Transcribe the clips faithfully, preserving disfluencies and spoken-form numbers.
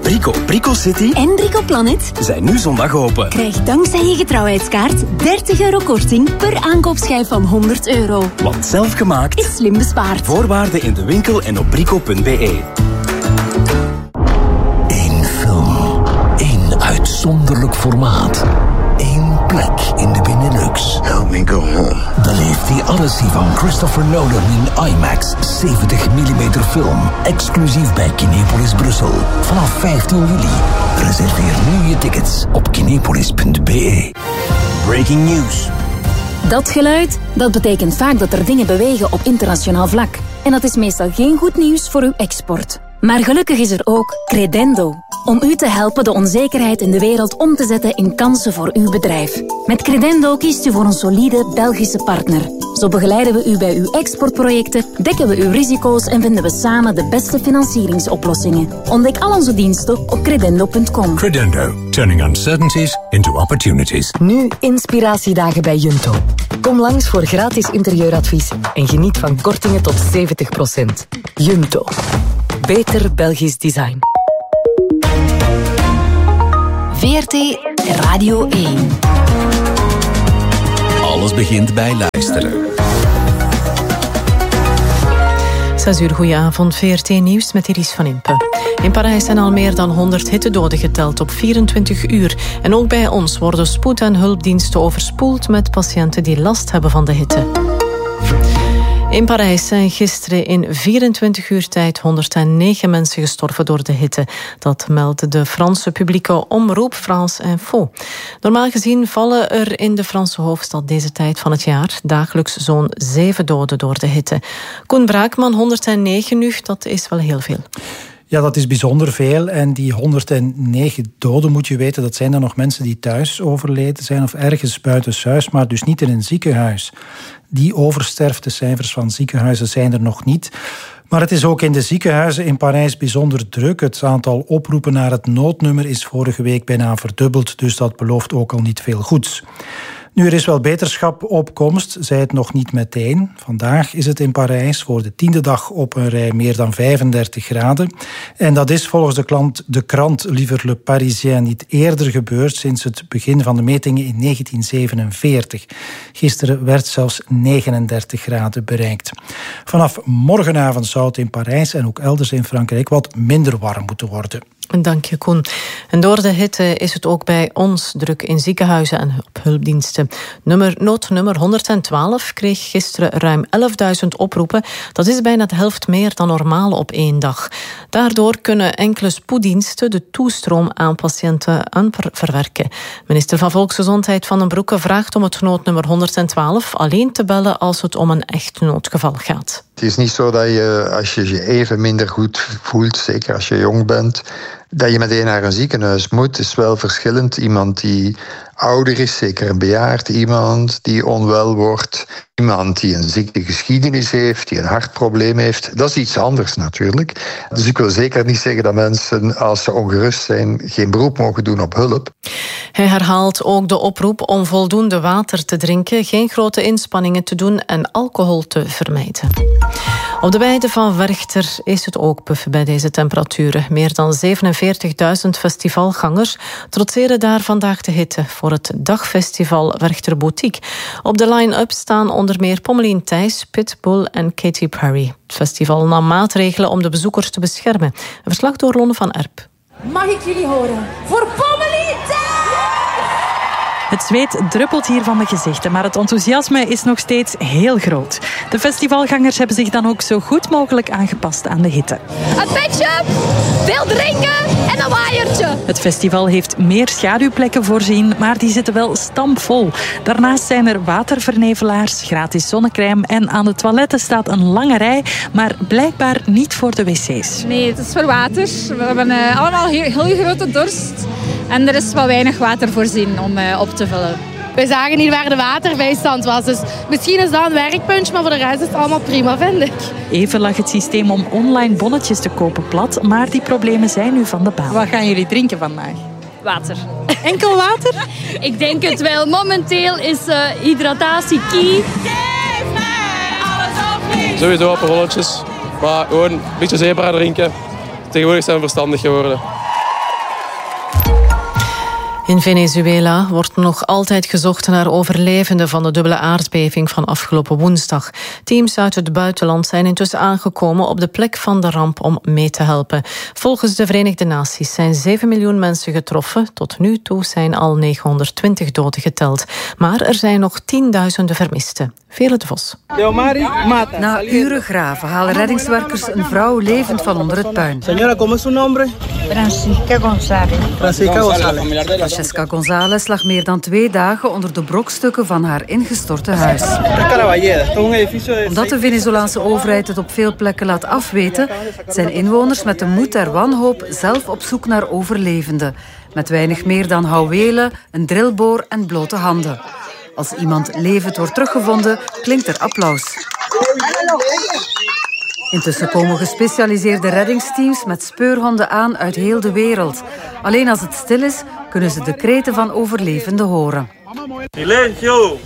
Brico, Brico City en Brico Planet zijn nu zondag open. Krijg dankzij je getrouwheidskaart dertig euro korting per aankoopschijf van honderd euro. Want zelfgemaakt is slim bespaard. Voorwaarden in de winkel en op brico punt b e. Eén film. Eén uitzonderlijk formaat. Eén plek in de Benelux. Help me go home. Beleef die Odyssey van Christopher Nolan in IMAX zeventig millimeter film. Exclusief bij Kinepolis Brussel. Vanaf vijftien juli. Reserveer nu je tickets op kinepolis punt b e. Breaking news. Dat geluid, dat betekent vaak dat er dingen bewegen op internationaal vlak. En dat is meestal geen goed nieuws voor uw export. Maar gelukkig is er ook Credendo. Om u te helpen de onzekerheid in de wereld om te zetten in kansen voor uw bedrijf. Met Credendo kiest u voor een solide Belgische partner. Zo begeleiden we u bij uw exportprojecten, dekken we uw risico's en vinden we samen de beste financieringsoplossingen. Ontdek al onze diensten op credendo punt com. Credendo, turning uncertainties into opportunities. Nu inspiratiedagen bij Junto. Kom langs voor gratis interieuradvies en geniet van kortingen tot zeventig procent. Junto. Beter Belgisch design. V R T Radio één. Alles begint bij luisteren. zes uur, goedenavond. V R T Nieuws met Iris van Impe. In Parijs zijn al meer dan honderd hittedoden geteld op vierentwintig uur. En ook bij ons worden spoed- en hulpdiensten overspoeld met patiënten die last hebben van de hitte. In Parijs zijn gisteren in vierentwintig uur tijd honderdnegen mensen gestorven door de hitte. Dat meldt de Franse publieke omroep France Info. Normaal gezien vallen er in de Franse hoofdstad deze tijd van het jaar dagelijks zo'n zeven doden door de hitte. Koen Braakman, honderdnegen nu, dat is wel heel veel. Ja, dat is bijzonder veel. En die honderdnegen doden, moet je weten, dat zijn dan nog mensen die thuis overleden zijn of ergens buitenshuis, maar dus niet in een ziekenhuis. Die oversterftecijfers van ziekenhuizen zijn er nog niet. Maar het is ook in de ziekenhuizen in Parijs bijzonder druk. Het aantal oproepen naar het noodnummer is vorige week bijna verdubbeld, dus dat belooft ook al niet veel goeds. Nu, er is wel beterschap op komst, zij het nog niet meteen. Vandaag is het in Parijs voor de tiende dag op een rij meer dan vijfendertig graden. En dat is volgens de, klant, de krant liever Le Parisien niet eerder gebeurd sinds het begin van de metingen in negentien zevenenveertig. Gisteren werd zelfs negenendertig graden bereikt. Vanaf morgenavond zou het in Parijs en ook elders in Frankrijk wat minder warm moeten worden. Dank je, Koen. En door de hitte is het ook bij ons druk in ziekenhuizen en op hulpdiensten. Nummer, noodnummer honderdtwaalf kreeg gisteren ruim elfduizend oproepen. Dat is bijna de helft meer dan normaal op één dag. Daardoor kunnen enkele spoeddiensten de toestroom aan patiënten verwerken. Minister van Volksgezondheid Van den Broeke vraagt om het noodnummer honderdtwaalf alleen te bellen als het om een echt noodgeval gaat. Het is niet zo dat je, als je je even minder goed voelt, zeker als je jong bent, dat je meteen naar een ziekenhuis moet. Het is wel verschillend. Iemand die ouder is, zeker een bejaard iemand die onwel wordt, iemand die een ziektegeschiedenis heeft, die een hartprobleem heeft. Dat is iets anders natuurlijk. Dus ik wil zeker niet zeggen dat mensen, als ze ongerust zijn, geen beroep mogen doen op hulp. Hij herhaalt ook de oproep om voldoende water te drinken, geen grote inspanningen te doen en alcohol te vermijden. Op de weide van Werchter is het ook puffen bij deze temperaturen. Meer dan zevenenveertigduizend festivalgangers trotseren daar vandaag de hitte voor het dagfestival Werchter Boutique. Op de line-up staan onder meer Pommelien Thijs, Pitbull en Katy Perry. Het festival nam maatregelen om de bezoekers te beschermen. Een verslag door Lonne van Erp. Mag ik jullie horen voor Pommelien Thijs? Het zweet druppelt hier van de gezichten, maar het enthousiasme is nog steeds heel groot. De festivalgangers hebben zich dan ook zo goed mogelijk aangepast aan de hitte. Een petje, veel drinken en een waaiertje. Het festival heeft meer schaduwplekken voorzien, maar die zitten wel stampvol. Daarnaast zijn er watervernevelaars, gratis zonnecrème en aan de toiletten staat een lange rij, maar blijkbaar niet voor de wc's. Nee, het is voor water. We hebben uh, allemaal heel, heel grote dorst en er is wel weinig water voorzien om uh, op te vullen. We zagen niet waar de waterbijstand was, dus misschien is dat een werkpuntje, maar voor de rest is het allemaal prima, vind ik. Even lag het systeem om online bonnetjes te kopen plat, maar die problemen zijn nu van de baan. Wat gaan jullie drinken vandaag? Water. Enkel water? Ik denk het wel. Momenteel is uh, hydratatie key. Sowieso aperolletjes, maar gewoon een beetje zeebra drinken. Tegenwoordig zijn we verstandig geworden. In Venezuela wordt nog altijd gezocht naar overlevenden van de dubbele aardbeving van afgelopen woensdag. Teams uit het buitenland zijn intussen aangekomen op de plek van de ramp om mee te helpen. Volgens de Verenigde Naties zijn zeven miljoen mensen getroffen. Tot nu toe zijn al negenhonderdtwintig doden geteld. Maar er zijn nog tienduizenden vermisten. Vele de Vos. Na uren graven halen reddingswerkers een vrouw levend van onder het puin. Señora, ¿cómo es su nombre? Francisca González. Francisca González. Francesca González lag meer dan twee dagen onder de brokstukken van haar ingestorte huis. Omdat de Venezolaanse overheid het op veel plekken laat afweten, zijn inwoners met de moed der wanhoop zelf op zoek naar overlevenden. Met weinig meer dan houwelen, een drillboor en blote handen. Als iemand levend wordt teruggevonden, klinkt er applaus. Intussen komen gespecialiseerde reddingsteams met speurhonden aan uit heel de wereld. Alleen als het stil is, kunnen ze de kreten van overlevenden horen. Silencio!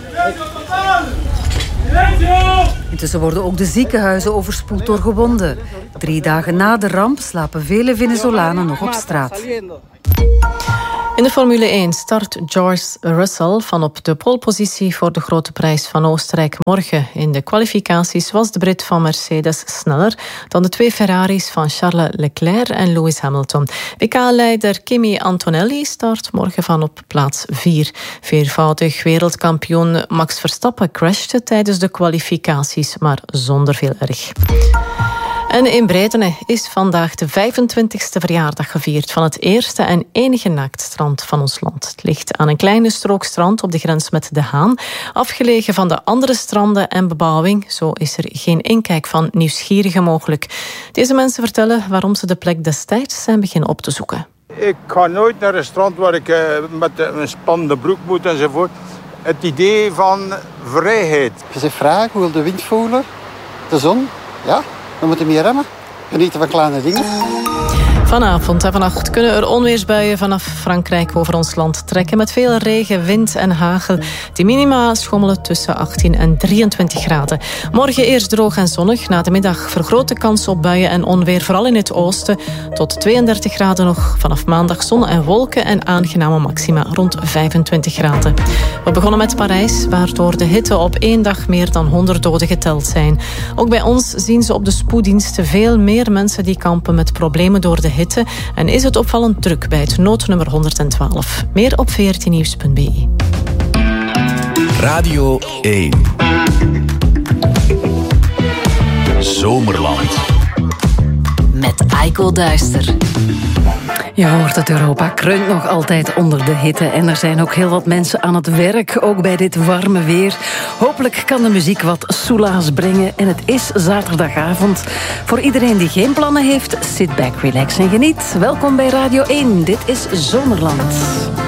Intussen worden ook de ziekenhuizen overspoeld door gewonden. Drie dagen na de ramp slapen vele Venezolanen nog op straat. In de Formule één start George Russell van op de polepositie voor de Grote Prijs van Oostenrijk morgen. In de kwalificaties was de Brit van Mercedes sneller dan de twee Ferraris van Charles Leclerc en Lewis Hamilton. W K-leider Kimi Antonelli start morgen van op plaats vier. Viervoudig wereldkampioen Max Verstappen crashte tijdens de kwalificaties, maar zonder veel erg. En in Bredene is vandaag de vijfentwintigste verjaardag gevierd van het eerste en enige naaktstrand van ons land. Het ligt aan een kleine strook strand op de grens met De Haan, afgelegen van de andere stranden en bebouwing. Zo is er geen inkijk van nieuwsgierigen mogelijk. Deze mensen vertellen waarom ze de plek destijds zijn beginnen op te zoeken. Ik ga nooit naar een strand waar ik uh, met een spannende broek moet enzovoort. Het idee van vrijheid. Je zegt vragen, hoe wil de wind voelen, de zon, ja. We moeten meer remmen. Genieten van kleine dingen. Vanavond en vannacht kunnen er onweersbuien vanaf Frankrijk over ons land trekken. Met veel regen, wind en hagel. Die minima schommelen tussen achttien en drieëntwintig graden. Morgen eerst droog en zonnig. Na de middag vergrote kans op buien en onweer. Vooral in het oosten. Tot tweeëndertig graden nog. Vanaf maandag zon en wolken en aangename maxima rond vijfentwintig graden. We begonnen met Parijs, waardoor de hitte op één dag meer dan honderd doden geteld zijn. Ook bij ons zien ze op de spoeddiensten veel meer mensen die kampen met problemen door de hitte. En is het opvallend druk bij het noodnummer honderdtwaalf. Meer op veertien nieuws punt b e. Radio één. Zomerland. Met Aiko Duister. Je hoort het, Europa kreunt nog altijd onder de hitte. En er zijn ook heel wat mensen aan het werk, ook bij dit warme weer. Hopelijk kan de muziek wat soelaas brengen. En het is zaterdagavond. Voor iedereen die geen plannen heeft, sit back, relax en geniet. Welkom bij Radio één. Dit is Zomerland.